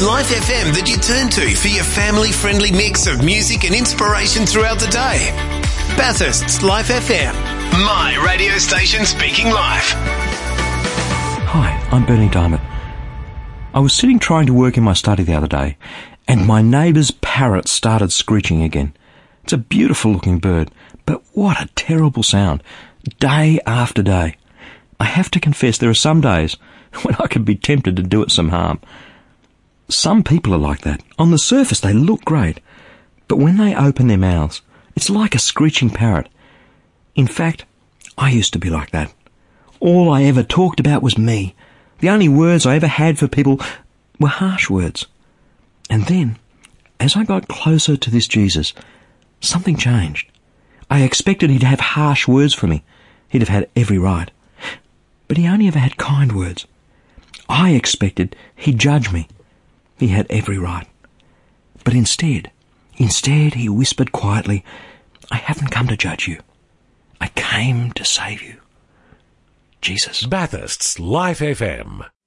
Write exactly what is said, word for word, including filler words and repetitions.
Life F M that you turn to for your family-friendly mix of music and inspiration throughout the day. Bathurst's Life F M. My radio station speaking life. Hi, I'm Bernie Diamond. I was sitting trying to work in my study the other day, and my neighbour's parrot started screeching again. It's a beautiful looking bird, but what a terrible sound, day after day. I have to confess there are some days when I could be tempted to do it some harm. Some people are like that. On the surface they look great, but when they open their mouths, it's like a screeching parrot. In fact, I used to be like that. All I ever talked about was me. The only words I ever had for people were harsh words. And then, as I got closer to this Jesus, something changed. I expected he'd have harsh words for me. He'd have had every right. But he only ever had kind words. I expected he'd judge me. He had every right. But instead, instead he whispered quietly, I haven't come to judge you. I came to save you. Jesus. Bathurst's Life F M.